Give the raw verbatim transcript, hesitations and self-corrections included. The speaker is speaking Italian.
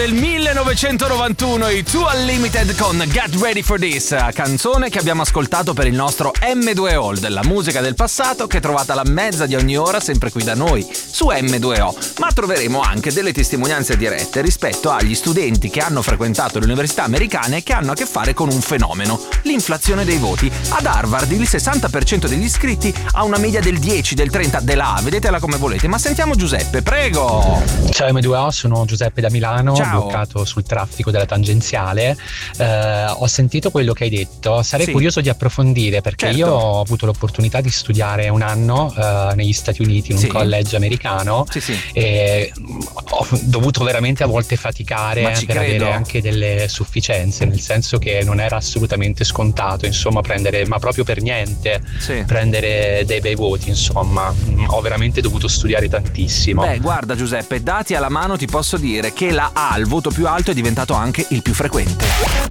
Del millenovecentonovantuno, i Two Unlimited con Get Ready for This, canzone che abbiamo ascoltato per il nostro emme due o, della musica del passato che trovate alla mezza di ogni ora sempre qui da noi su emme due o. Ma troveremo anche delle testimonianze dirette rispetto agli studenti che hanno frequentato le università americane e che hanno a che fare con un fenomeno, l'inflazione dei voti. Ad Harvard il sessanta per cento degli iscritti ha una media del dieci, del trenta, della A, vedetela come volete. Ma sentiamo Giuseppe, prego. Ciao emme due o, sono Giuseppe da Milano. Ciao. Bloccato sul traffico della tangenziale. Eh, ho sentito quello che hai detto, sarei Sì. curioso di approfondire perché Certo. io ho avuto l'opportunità di studiare un anno eh, negli Stati Uniti in un Sì. college americano Sì, sì. e ho dovuto veramente a volte faticare Ma ci per credo. avere anche delle sufficienze, nel senso che non era assolutamente scontato, insomma, prendere, ma proprio per niente, Sì. prendere dei bei voti, insomma. Ho veramente dovuto studiare tantissimo. Beh, guarda Giuseppe, dati alla mano ti posso dire che la A, il voto più alto, è diventato anche il più frequente.